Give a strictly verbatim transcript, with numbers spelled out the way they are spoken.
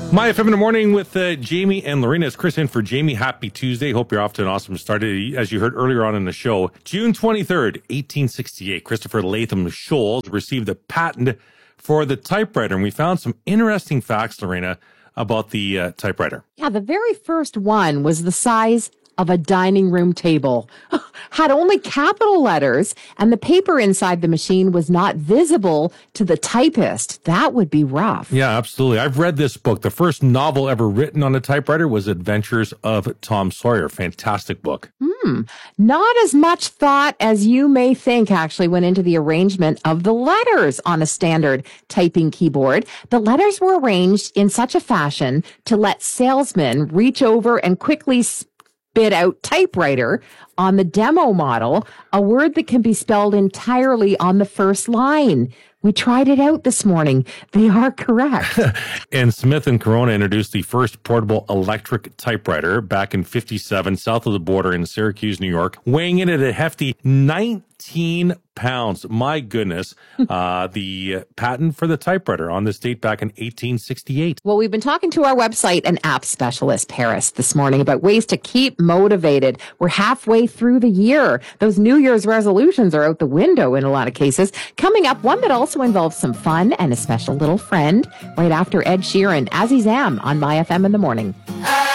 My F M in the morning with uh, Jamie and Lorena. It's Chris in for Jamie. Happy Tuesday. Hope you're off to an awesome start. As you heard earlier on in the show, June twenty-third, eighteen sixty-eight, Christopher Latham Scholl received a patent for the typewriter. And we found some interesting facts, Lorena, about the uh, typewriter. Yeah, the very first one was the size of a dining room table, had only capital letters, and the paper inside the machine was not visible to the typist. That would be rough. Yeah, absolutely. I've read this book. The first novel ever written on a typewriter was Adventures of Tom Sawyer. Fantastic book. Hmm. Not as much thought as you may think actually went into the arrangement of the letters on a standard typing keyboard. The letters were arranged in such a fashion to let salesmen reach over and quickly spit out typewriter on the demo model, a word that can be spelled entirely on the first line. We tried it out this morning. They are correct. And Smith and Corona introduced the first portable electric typewriter back in fifty-seven, south of the border in Syracuse, New York, weighing in at a hefty nineteen pounds. My goodness. Uh, the patent for the typewriter on this date back in eighteen sixty-eight. Well, we've been talking to our website and app specialist, Paris, this morning about ways to keep motivated. We're halfway through the year. Those New Year's resolutions are out the window in a lot of cases. Coming up, one that also involves some fun and a special little friend right after Ed Sheeran, As He's Am on My F M in the morning.